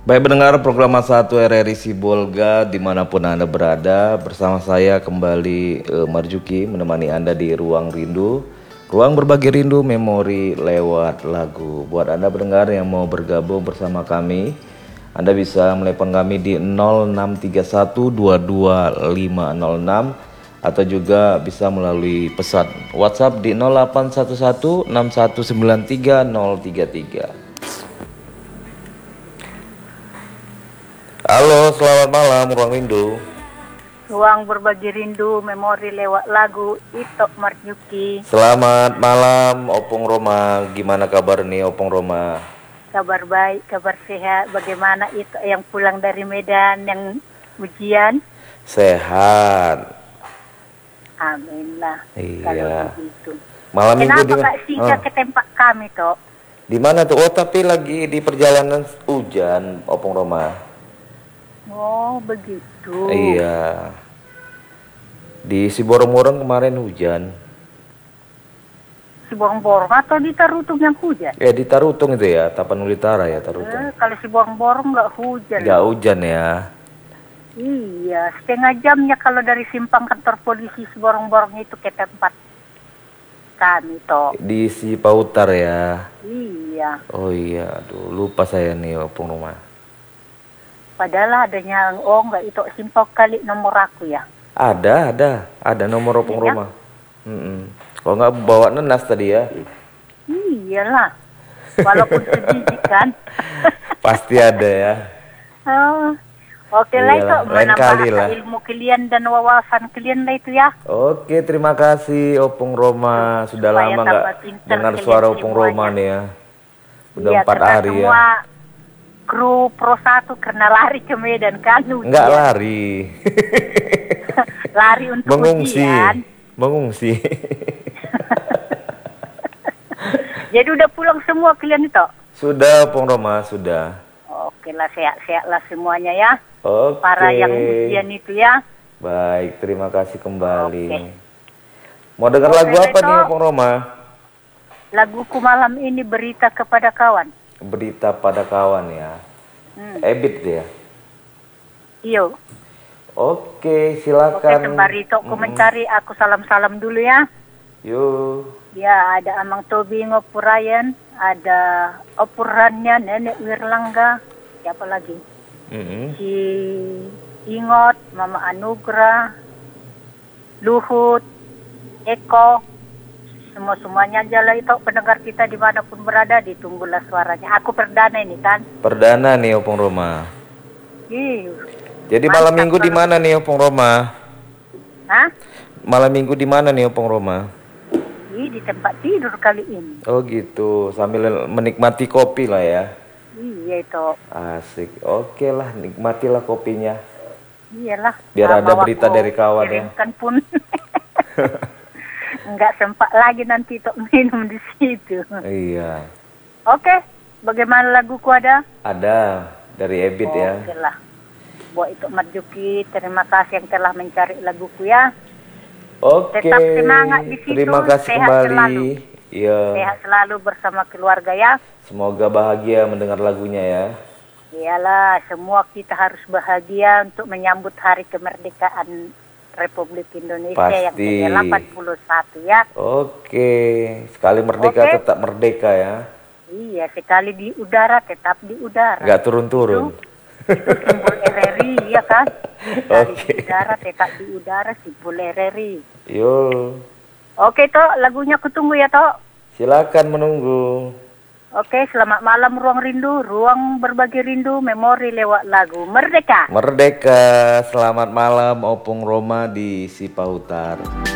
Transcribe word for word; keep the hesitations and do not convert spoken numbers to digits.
Baik pendengar program satu R R I Sibolga dimanapun Anda berada, bersama saya kembali eh, Marjuki menemani Anda di Ruang Rindu, ruang berbagi rindu memori lewat lagu. Buat Anda pendengar yang mau bergabung bersama kami, Anda bisa menelepon kami di nol enam tiga satu dua dua lima nol enam atau juga bisa melalui pesan WhatsApp di nol delapan satu satu enam satu sembilan tiga nol tiga tiga. Halo, selamat malam Ruang Rindu. Ruang berbagi rindu memori lewat lagu Ito Marjuki. Selamat malam Opung Roma. Gimana kabar nih Opung Roma? Kabar baik, kabar sehat. Bagaimana itu yang pulang dari Medan yang ujian? Sehat. Amin lah. Iya. Kalau begitu. Malam minggu Kenapa di Kak singgah Ah. ke tempat kami toh? Di mana tuh? Oh, tapi lagi di perjalanan hujan Opung Roma. Oh begitu. Iya. Di Siborong-borong kemarin hujan. Si Borong-Borong atau di Tarutung yang hujan? Ya di Tarutung itu ya, Tapanuli Utara ya Tarutung. Eh, kalau si Borong-Borong nggak hujan. Nggak hujan ya. Iya, setengah jamnya kalau dari simpang kantor polisi si Borong-Borong itu ke tempat kami toh. Di Sipautar ya. Iya. Oh iya, aduh lupa saya nih Opung Roma. Padahal adanya, oh enggak itu simpel kali nomor aku ya. Ada, ada, ada nomor Opung Iya. Roma. Mm-mm. Kalau nggak bawa nenas tadi ya. Iyalah, walaupun sedikit kan. Pasti ada ya. Oh, oke lah itu Iyalah, lain menambah kali lah. ilmu kalian dan wawasan kalian lah itu ya. Oke, terima kasih Opung Roma. Sudah Supaya lama nggak tambah pintar dengar kalian suara Opung semuanya. Roma nih ya. Udah Iya, empat karena hari ya. semua kru Pro satu karena lari ke Medan kan ujian. Nggak lari. Lari untuk Mengungsi. ujian. Mengungsi. Jadi udah pulang semua kalian itu? Sudah Opung Roma, sudah. Oke lah, sehat-sehat lah semuanya ya. Oke. Para yang ujian itu ya. Baik, terima kasih kembali. Oke. Mau dengar Oke, lagu apa Leto. nih Opung Roma? Laguku malam ini berita kepada kawan. Berita pada kawan ya. Hmm. Ebit ya. Iyo. Oke, Oke, silakan. sembari itu aku Mm-mm. mencari, aku salam-salam dulu ya. Yuk. Ya, ada Amang Tobi Ngopurayan, ada Opurannya Nenek Wirlangga, siapa lagi? Mm-mm. Si Ingot, Mama Anugrah, Luhut, Eko, semua-semuanya aja lah itu pendengar kita dimanapun berada, ditunggulah suaranya. Aku perdana ini kan. Perdana nih Opung Roma. Ih, Jadi mantap malam minggu di kalau- mana nih Opung Roma? Hah? Malam minggu di mana nih Opung Roma? Ih, di tempat tidur kali ini. Oh gitu, sambil menikmati kopi lah ya. Iya itu. Asik. Oke lah, nikmatilah kopinya. Iyalah. Biar sama ada berita waktu dari kawan ya. kirimkan pun. Enggak sempat lagi nanti untuk minum di situ. Iya. Oke, bagaimana laguku ada? Ada dari Ebit ya. Oke lah. Buat itu Marjuki, terima kasih yang telah mencari laguku ya. Oke. Tetap semangat di situ, Terima kasih sehat kembali. selalu. Iya. Sehat selalu bersama keluarga ya. Semoga bahagia mendengar lagunya ya. Iyalah, semua kita harus bahagia untuk menyambut hari kemerdekaan Republik Indonesia yang Pasti. ke delapan puluh satu ya. Oke, sekali merdeka Oke. tetap merdeka ya. Iya, sekali di udara tetap di udara. Nggak turun-turun. Itu simbol R R I ya kan. Sekali Oke. di udara tetap di udara simbol R R I. Yo, Oke toh, lagunya kutunggu ya toh. silakan menunggu. Oke, selamat malam Ruang Rindu, ruang berbagi rindu, memori lewat lagu Merdeka. Merdeka, selamat malam Opung Roma di Sipautar.